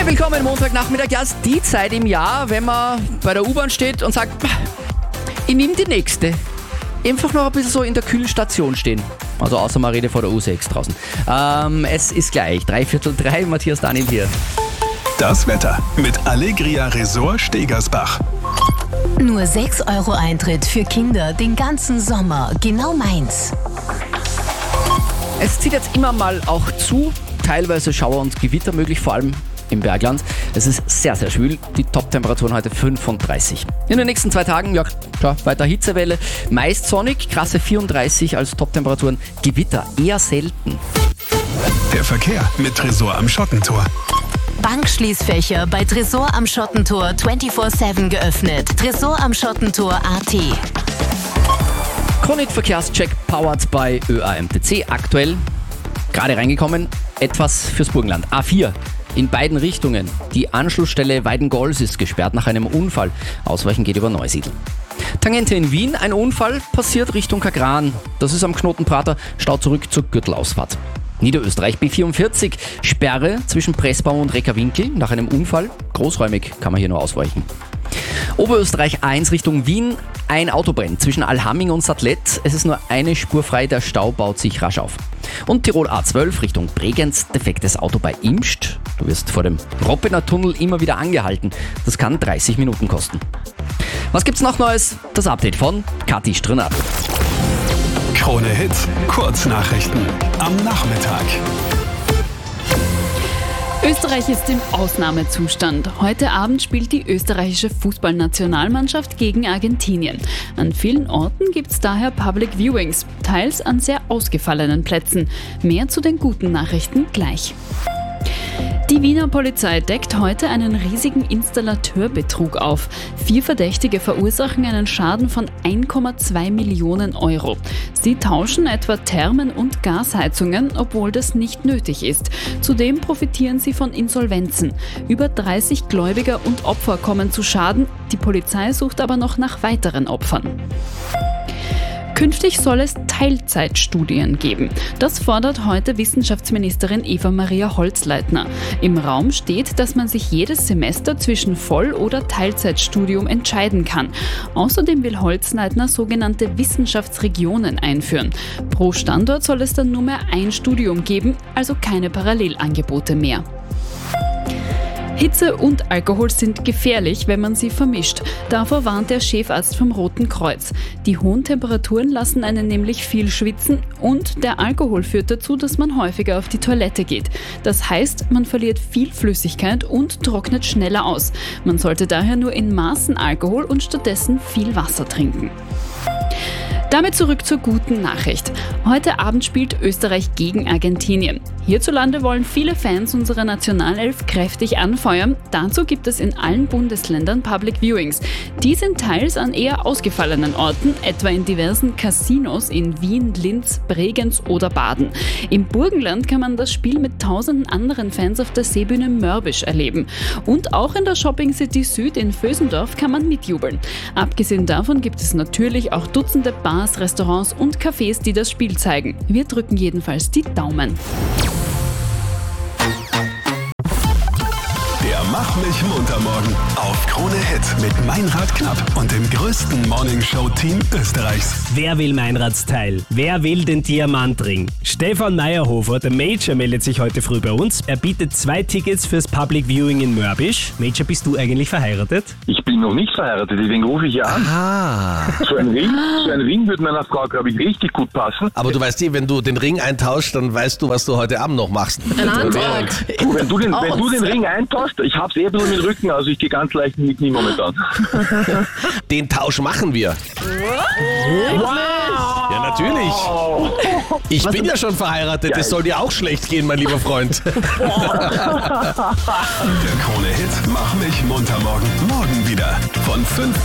Hey, willkommen Montagnachmittag. Ja, ist die Zeit im Jahr, wenn man bei der U-Bahn steht und sagt, ich nehme die nächste. Einfach noch ein bisschen so in der kühlen Station stehen. Also außer man redet vor der U6 draußen. Es ist gleich 3:45, Matthias Daniel hier. Das Wetter mit Allegria Resort Stegersbach. Nur 6 € Eintritt für Kinder den ganzen Sommer. Genau meins. Es zieht jetzt immer mal auch zu. Teilweise Schauer und Gewitter möglich, vor allem im Bergland. Es ist sehr, sehr schwül. Die Top-Temperaturen heute 35. In den nächsten 2 Tagen, ja, weiter Hitzewelle. Meist sonnig, krasse 34 als Top-Temperaturen. Gewitter eher selten. Der Verkehr mit Tresor am Schottentor. Bankschließfächer bei Tresor am Schottentor 24/7 geöffnet. Tresor am Schottentor.at. Kronit-Verkehrscheck powered by ÖAMTC. Aktuell gerade reingekommen, etwas fürs Burgenland. A4 in beiden Richtungen. Die Anschlussstelle Weidengols ist gesperrt nach einem Unfall. Ausweichen geht über Neusiedl. Tangente in Wien, ein Unfall passiert Richtung Kagran. Das ist am Knotenprater, Stau zurück zur Gürtelausfahrt. Niederösterreich B44, Sperre zwischen Pressbaum und Reckerwinkel nach einem Unfall. Großräumig kann man hier nur ausweichen. Oberösterreich 1 Richtung Wien, ein Auto brennt zwischen Alhamming und Sattlet. Es ist nur eine Spur frei, der Stau baut sich rasch auf. Und Tirol A12 Richtung Bregenz, defektes Auto bei Imst. Du wirst vor dem Roppener Tunnel immer wieder angehalten. Das kann 30 Minuten kosten. Was gibt's noch Neues? Das Update von Kathi Strnad. Krone Hits, Kurznachrichten am Nachmittag. Österreich ist im Ausnahmezustand. Heute Abend spielt die österreichische Fußballnationalmannschaft gegen Argentinien. An vielen Orten gibt es daher Public Viewings, teils an sehr ausgefallenen Plätzen. Mehr zu den guten Nachrichten gleich. Die Wiener Polizei deckt heute einen riesigen Installateurbetrug auf. 4 Verdächtige verursachen einen Schaden von 1,2 Millionen €. Sie tauschen etwa Thermen- und Gasheizungen, obwohl das nicht nötig ist. Zudem profitieren sie von Insolvenzen. Über 30 Gläubiger und Opfer kommen zu Schaden. Die Polizei sucht aber noch nach weiteren Opfern. Künftig soll es Teilzeitstudien geben. Das fordert heute Wissenschaftsministerin Eva-Maria Holzleitner. Im Raum steht, dass man sich jedes Semester zwischen Voll- oder Teilzeitstudium entscheiden kann. Außerdem will Holzleitner sogenannte Wissenschaftsregionen einführen. Pro Standort soll es dann nur mehr ein Studium geben, also keine Parallelangebote mehr. Hitze und Alkohol sind gefährlich, wenn man sie vermischt. Davor warnt der Chefarzt vom Roten Kreuz. Die hohen Temperaturen lassen einen nämlich viel schwitzen und der Alkohol führt dazu, dass man häufiger auf die Toilette geht. Das heißt, man verliert viel Flüssigkeit und trocknet schneller aus. Man sollte daher nur in Maßen Alkohol und stattdessen viel Wasser trinken. Damit zurück zur guten Nachricht. Heute Abend spielt Österreich gegen Argentinien. Hierzulande wollen viele Fans unserer Nationalelf kräftig anfeuern. Dazu gibt es in allen Bundesländern Public Viewings. Die sind teils an eher ausgefallenen Orten, etwa in diversen Casinos in Wien, Linz, Bregenz oder Baden. Im Burgenland kann man das Spiel mit tausenden anderen Fans auf der Seebühne Mörbisch erleben. Und auch in der Shopping City Süd in Vösendorf kann man mitjubeln. Abgesehen davon gibt es natürlich auch Dutzende Bars, Restaurants und Cafés, die das Spiel zeigen. Wir drücken jedenfalls die Daumen. Der Mach mich munter morgen auf Krone Hit mit Meinrad Knapp und dem größten Morningshow-Team Österreichs. Wer will Meinrads Teil? Wer will den Diamantring? Stefan Meyerhofer, der Major, meldet sich heute früh bei uns. Er bietet 2 Tickets fürs Public Viewing in Mörbisch. Major, bist du eigentlich verheiratet? Ich bin noch nicht verheiratet, deswegen rufe ich ja an. So ein Ring würde meiner Frau, glaube ich, richtig gut passen. Aber du weißt wenn du den Ring eintauschst, dann weißt du, was du heute Abend noch machst. Wenn du den Ring eintauschst, ich hab's ein bisschen mit Rücken, also ich gehe ganz leicht in die Knie momentan. Den Tausch machen wir. Wow! Ja, natürlich. Ich bin ja schon verheiratet, das soll dir auch schlecht gehen, mein lieber Freund. Der Krone Hit Mach mich munter morgen. Morgen wieder von 5